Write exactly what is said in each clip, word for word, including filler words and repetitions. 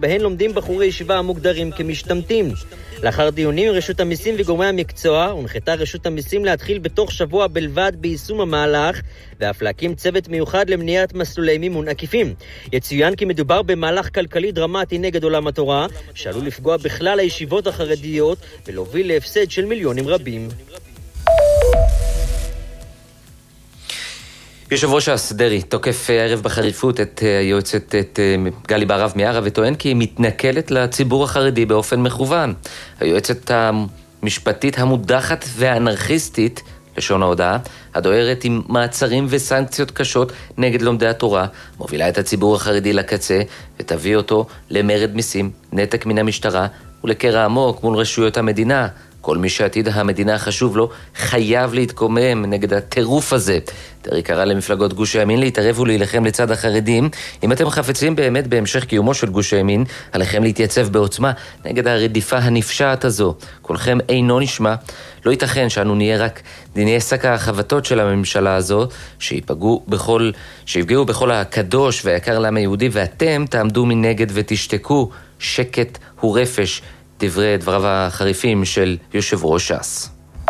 בהן לומדים בחורי ישיבה המוגדרים כמשתמטים. לאחר דיונים עם רשות המיסים וגורמי המקצוע, הונחתה רשות המיסים להתחיל בתוך שבוע בלבד ביישום המהלך, ואף להקים צוות מיוחד למניעת מסלולי מימון עקיפים. יצוין כי מדובר במהלך כלכלי דרמטי נגד עולם התורה, שעלול לפגוע בכלל הישיבות החרדיות ולהוביל להפסד של מיליונים רבים. יושב ראש הסדרי תוקף הערב בחריפות את היועצת את גלי בהרב מיארה וטוען כי היא מתנכלת לציבור החרדי באופן מכוון. היועצת המשפטית המודחת והאנרכיסטית, לשון ההודעה, הדוהרת עם מעצרים וסנקציות קשות נגד לומדי התורה, מובילה את הציבור החרדי לקצה ותביא אותו למרד מיסים, נתק מן המשטרה ולקרע עמוק מול רשויות המדינה. כל מי שעתיד המדינה חשוב לו חייב להתקומם נגד הטירוף הזה. דרעי קרא למפלגות גוש הימין להתערב ולהילחם לצד החרדים. אם אתם חפצים באמת בהמשך קיומו של גוש הימין, עליכם להתייצב בעוצמה נגד הרדיפה הנפשעת הזו. כולכם אינו נשמע. לא ייתכן שאנו נהיה רק נהיה שק החבטות של הממשלה הזו, שיפגעו בכל, שיפגעו בכל הקדוש והיקר לעם היהודי, ואתם תעמדו מנגד ותשתקו. שקט הוא רפש. דברי דבריו החריפים של יושב ראש ש"ס.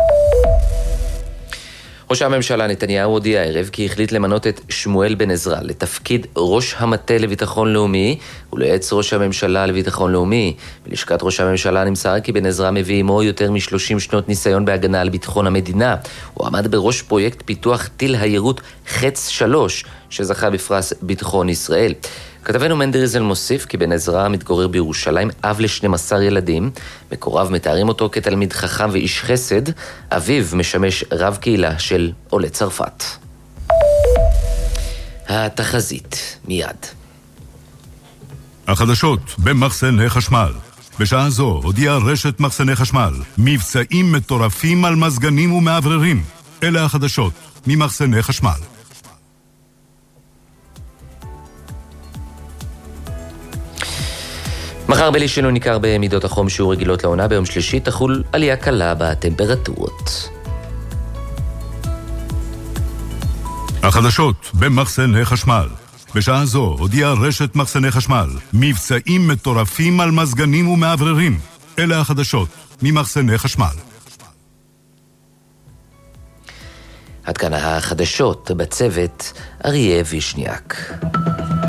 ראש הממשלה נתניהו הודיע הערב כי החליט למנות את שמואל בן עזרא לתפקיד ראש המטה לביטחון לאומי ולייעץ ראש הממשלה לביטחון לאומי. בלשכת ראש הממשלה נמסר כי בן עזרא מביא עמו יותר מ-שלושים שנות ניסיון בהגנה על ביטחון המדינה. הוא עמד בראש פרויקט פיתוח טיל היירוט חץ שלוש שזכה בפרס ביטחון ישראל. כתבנו מנדריזל מוסיף כי בן עזרא מתגורר בירושלים, אב ל-שנים עשר ילדים. מקוריו מתארים אותו כתלמיד חכם ואיש חסד. אביו משמש רב קהילה של עולי צרפת. התחזית מיד. החדשות במחסני חשמל. בשעה זו הודיעה רשת מחסני חשמל מבצעים מטורפים על מזגנים ומעבררים. אלה החדשות ממחסני חשמל. מחר בלי שינוי ניכר במידות החום שיעור רגילות לעונה, ביום שלישי תחול עלייה קלה בטמפרטורות. החדשות במחסני חשמל. בשעה זו הודיעה רשת מחסני חשמל מבצעים מטורפים על מזגנים ומעבררים. אלה החדשות ממחסני חשמל. עד כאן החדשות בצוות אריה וישניאק.